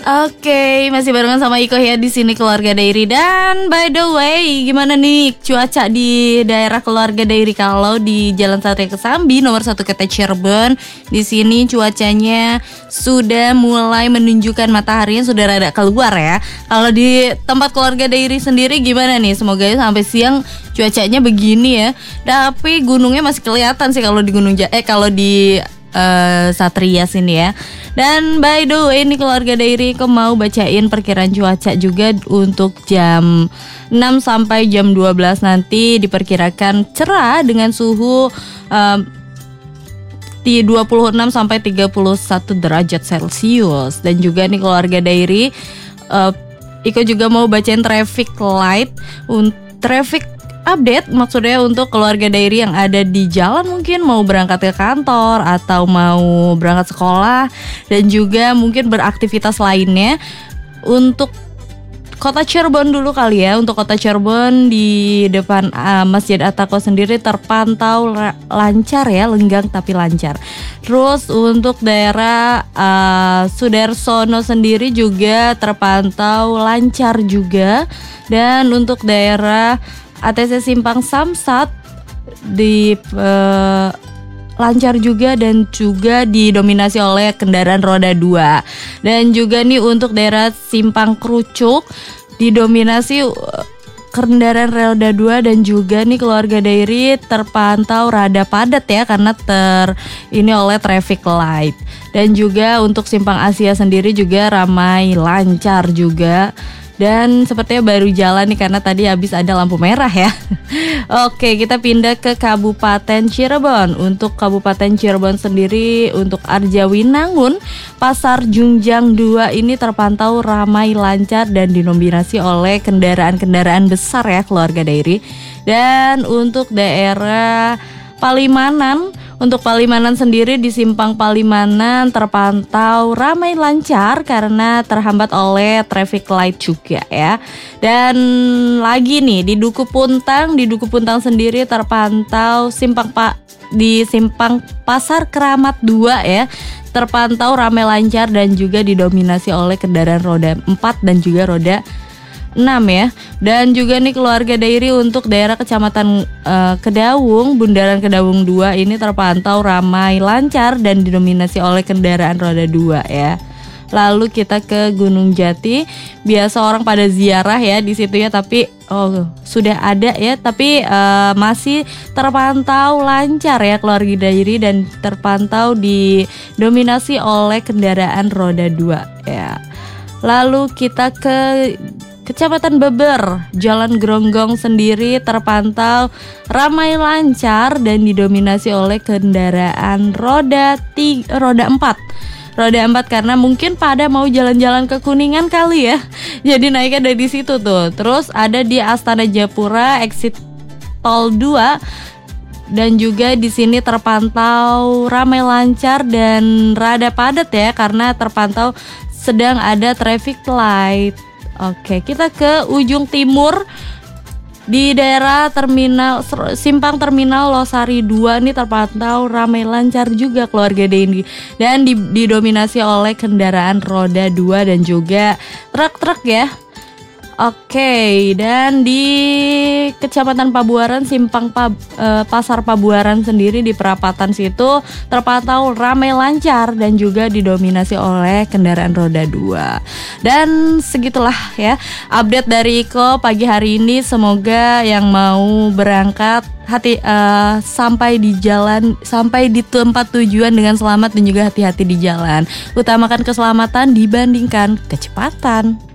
Oke, masih barengan sama Iko ya di sini Keluarga Diary. Dan by the way, gimana nih cuaca di daerah Keluarga Diary? Kalau di Jalan Satria Kesambi nomor 1 Kota Cirebon, di sini cuacanya sudah mulai menunjukkan mataharinya sudah rada keluar ya. Kalau di tempat Keluarga Diary sendiri gimana nih? Semoga sampai siang cuacanya begini ya. Tapi gunungnya masih kelihatan sih kalau di kalau di Satria sini ya. Dan by the way ini Keluarga Diary, aku mau bacain perkiraan cuaca juga untuk jam 6 sampai jam 12 nanti. Diperkirakan cerah dengan suhu di 26 sampai 31 derajat Celcius. Dan juga nih Keluarga Diary, Iko juga mau bacain traffic light, traffic update maksudnya untuk Keluarga Diary yang ada di jalan, mungkin mau berangkat ke kantor atau mau berangkat sekolah dan juga mungkin beraktivitas lainnya. Untuk Kota Cirebon dulu kali ya. Untuk Kota Cirebon di depan Masjid At-Taqwa sendiri terpantau lancar ya, lenggang tapi lancar. Terus untuk daerah Sudarsono sendiri juga terpantau lancar juga. Dan untuk daerah ATC Simpang Samsat di lancar juga dan juga didominasi oleh kendaraan roda 2. Dan juga nih untuk daerah Simpang Krucuk didominasi kendaraan roda 2 dan juga nih Keluarga Diary terpantau rada padat ya karena ini oleh traffic light. Dan juga untuk Simpang Asia sendiri juga ramai lancar juga. Dan sepertinya baru jalan nih karena tadi habis ada lampu merah ya. Oke, kita pindah ke Kabupaten Cirebon. Untuk Kabupaten Cirebon sendiri, untuk Arjawinangun, Pasar Junjang 2 ini terpantau ramai lancar dan dinominasi oleh kendaraan-kendaraan besar ya Keluarga Diary. Dan untuk daerah Palimanan, untuk Palimanan sendiri di Simpang Palimanan terpantau ramai lancar karena terhambat oleh traffic light juga ya. Dan lagi nih di Duku Puntang sendiri terpantau di Simpang Pasar Keramat 2 ya, terpantau ramai lancar dan juga didominasi oleh kendaraan roda 4 dan juga roda 6 ya. Dan juga nih Keluarga Diary untuk daerah Kecamatan Kedaung, Bundaran Kedaung 2 ini terpantau ramai lancar dan didominasi oleh kendaraan roda 2 ya. Lalu kita ke Gunung Jati, biasa orang pada ziarah ya di situ ya, tapi sudah ada ya, tapi masih terpantau lancar ya Keluarga Diary dan terpantau didominasi oleh kendaraan roda 2 ya. Lalu kita ke Kecamatan Beber, Jalan Gronggong sendiri terpantau ramai lancar dan didominasi oleh kendaraan roda 4. Roda 4 karena mungkin pada mau jalan-jalan ke Kuningan kali ya. Jadi naiknya dari situ tuh. Terus ada di Astana Japura, exit tol 2. Dan juga di sini terpantau ramai lancar dan rada padat ya karena terpantau sedang ada traffic light. Oke, kita ke ujung timur di daerah Simpang Terminal Losari 2 ini terpantau ramai lancar juga Keluarga Diary dan didominasi oleh kendaraan roda 2 dan juga truk-truk ya. Oke, dan di Kecamatan Pabuaran, Pasar Pabuaran sendiri di perapatan situ terpantau ramai lancar dan juga didominasi oleh kendaraan roda 2. Dan segitulah ya update dari Iko pagi hari ini. Semoga yang mau berangkat sampai di tempat tujuan dengan selamat dan juga hati-hati di jalan. Utamakan keselamatan dibandingkan kecepatan.